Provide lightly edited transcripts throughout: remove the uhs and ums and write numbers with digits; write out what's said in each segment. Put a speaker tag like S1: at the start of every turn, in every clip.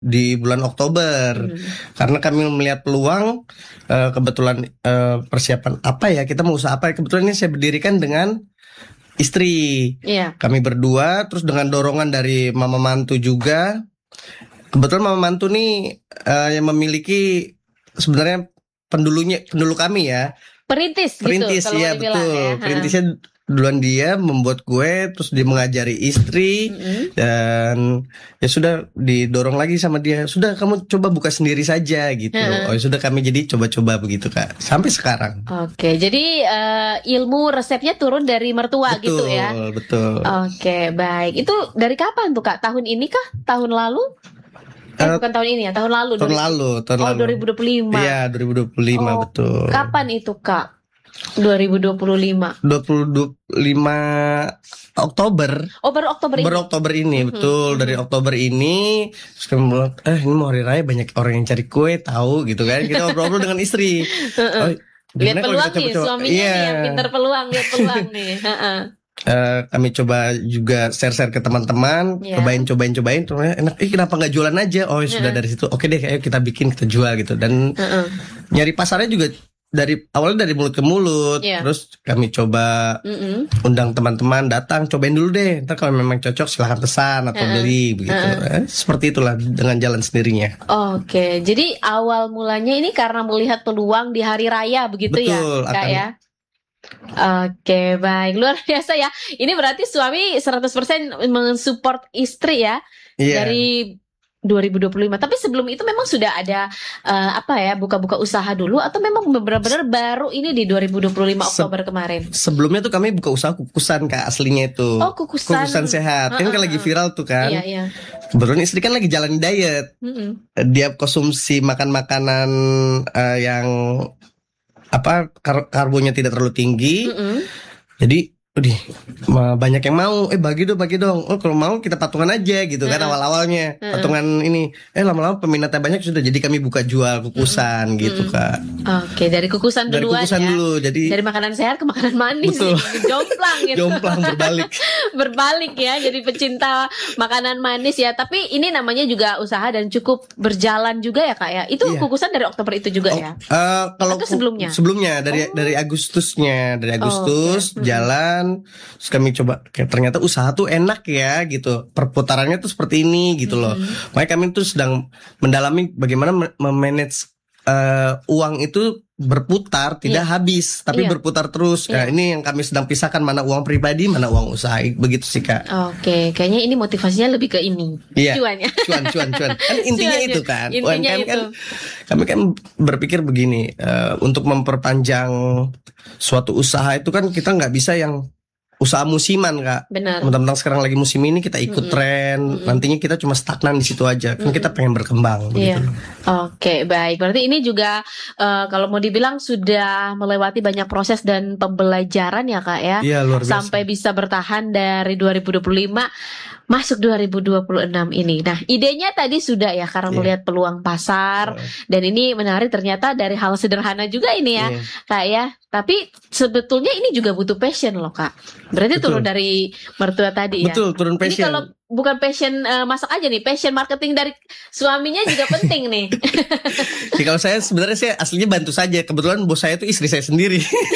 S1: di bulan Oktober. Karena kami melihat peluang, kebetulan persiapan apa ya, kita mau usaha apa. Kebetulan ini saya berdirikan dengan istri.
S2: Iya.
S1: Kami berdua, terus dengan dorongan dari mama mantu juga. Kebetulan mama mantu nih yang memiliki sebenarnya pendulu kami ya.
S2: Perintis gitu,
S1: ya,
S2: kalau dibilang
S1: betul.
S2: ya.
S1: Perintisnya duluan dia membuat kue, terus dia mengajari istri, dan ya sudah didorong lagi sama dia. Sudah kamu coba buka sendiri saja gitu. Oh ya sudah, kami jadi coba-coba begitu Kak. Sampai sekarang.
S2: Oke, jadi ilmu resepnya turun dari mertua
S1: Betul,
S2: gitu ya.
S1: betul.
S2: Oke, baik. Itu dari kapan tuh Kak? Tahun ini kah? Tahun lalu? Bukan tahun ini ya, tahun lalu.
S1: Tahun lalu.
S2: 2025.
S1: Iya, 2025 betul.
S2: Kapan itu Kak? 2025.
S1: 25 Oktober.
S2: Oh, baru Oktober ini.
S1: Baru Oktober ini, betul. Dari Oktober ini, terus kami bilang, ini mau hari raya banyak orang yang cari kue, tahu gitu kan. Kita ngobrol dengan istri.
S2: Lihat peluang nih, suaminya nih yang pintar peluang, lihat peluang nih.
S1: Kami coba juga share ke teman-teman, cobain, terus enak. Kenapa nggak jualan aja? Oh sudah dari situ, oke deh, ayo kita bikin, kita jual gitu. Dan nyari pasarnya juga awalnya dari mulut ke mulut. Terus kami coba undang teman-teman datang, cobain dulu deh. Ntar kalau memang cocok silahkan pesan atau beli begitu. Seperti itulah dengan jalan sendirinya.
S2: Oke, jadi awal mulanya ini karena melihat peluang di hari raya begitu.
S1: Betul,
S2: ya Kak ya. Oke, baik, luar biasa ya. Ini berarti suami 100% mensupport istri ya. Dari 2025. Tapi sebelum itu memang sudah ada buka-buka usaha dulu, atau memang benar-benar baru ini di 2025 Oktober kemarin?
S1: Sebelumnya tuh kami buka usaha kukusan Kak, aslinya itu.
S2: Oh, kukusan
S1: sehat. Kan lagi viral tuh kan.
S2: Iya.
S1: Kebetulan istri kan lagi jalan diet. Dia konsumsi makanan yang karbonya tidak terlalu tinggi. Jadi banyak yang mau, bagi dong. Oh kalau mau kita patungan aja gitu kan awal-awalnya. Patungan ini, lama-lama peminatnya banyak, sudah jadi kami buka jual kukusan gitu Kak.
S2: Oke, dari kukusan duluan ya.
S1: Dulu, jadi
S2: dari makanan sehat ke makanan manis. Betul. Jomplang gitu.
S1: Jomplang berbalik.
S2: Berbalik ya, jadi pecinta makanan manis ya. Tapi ini namanya juga usaha dan cukup berjalan juga ya Kak ya. Itu kukusan dari Oktober itu juga ya?
S1: Kalau sebelumnya dari Agustusnya, jalan. Terus kami coba, ternyata usaha tuh enak ya gitu, perputarannya tuh seperti ini gitu loh. Makanya kami tuh sedang mendalami bagaimana memanage uang itu berputar, tidak habis tapi berputar terus. Nah, ini yang kami sedang pisahkan, mana uang pribadi, mana uang usaha, begitu sih Kak.
S2: Oke, kayaknya ini motivasinya lebih ke ini. Cuan ya. Cuan. Kan intinya itu kan.
S1: Intinya itu. Kan kami kan berpikir begini, untuk memperpanjang suatu usaha itu kan kita nggak bisa yang usaha musiman Kak.
S2: Benar.
S1: Mentang-mentang sekarang lagi musim ini kita ikut tren, nantinya kita cuma stagnan di situ aja. Kan kita pengen berkembang begitu.
S2: Oke, baik. Berarti ini juga kalau mau dibilang sudah melewati banyak proses dan pembelajaran ya Kak ya.
S1: Iya, luar biasa.
S2: Sampai bisa bertahan dari 2025 masuk 2026 ini. Nah, idenya tadi sudah ya, karena melihat peluang pasar, dan ini menarik ternyata dari hal sederhana juga ini ya Kak ya. Tapi sebetulnya ini juga butuh passion loh Kak. Berarti turun dari mertua tadi ya.
S1: Betul, turun passion.
S2: Ini kalau bukan passion masak aja nih, passion marketing dari suaminya juga penting nih.
S1: Kalau saya sebenarnya saya aslinya bantu saja. Kebetulan bos saya itu istri saya sendiri.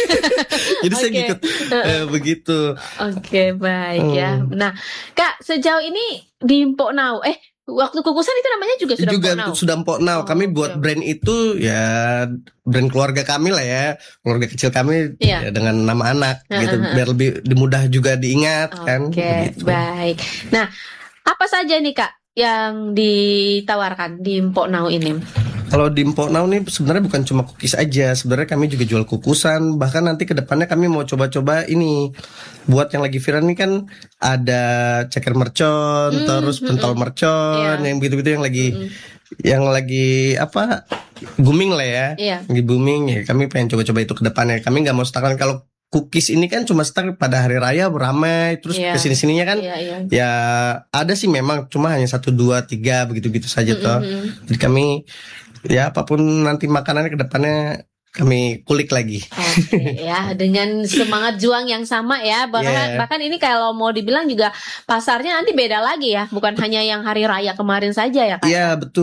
S1: Jadi saya ikut begitu.
S2: Oke, baik ya. Nah, Kak, sejauh ini di Mpok Now, waktu kukusan itu namanya juga sudah Mpok Now.
S1: Kami buat brand itu ya brand keluarga kami lah ya, keluarga kecil kami ya, dengan nama anak gitu, biar lebih mudah juga diingat kan.
S2: Oke, baik. Nah, apa saja nih Kak yang ditawarkan di Mpok Now ini?
S1: Kalau di Mpok Now nih sebenarnya bukan cuma cookies aja, sebenarnya kami juga jual kukusan. Bahkan nanti ke depannya kami mau coba-coba ini, buat yang lagi viral nih kan ada ceker mercon, terus pentol mercon, yang begitu-begitu yang lagi booming lah ya, lagi booming ya. Kami pengen coba-coba itu ke depannya. Kami nggak mau stagnan. Kalau cookies ini kan cuma start pada hari raya ramai, terus kesini-sininya kan ya ada sih memang, cuma hanya 1, 2, 3 begitu-begitu saja toh. Jadi kami ya apapun nanti makanannya ke depannya kami kulik lagi.
S2: Oke ya, dengan semangat juang yang sama ya. Bahkan ini kalau mau dibilang juga pasarnya nanti beda lagi ya, bukan hanya yang hari raya kemarin saja ya Kak.
S1: Iya, betul.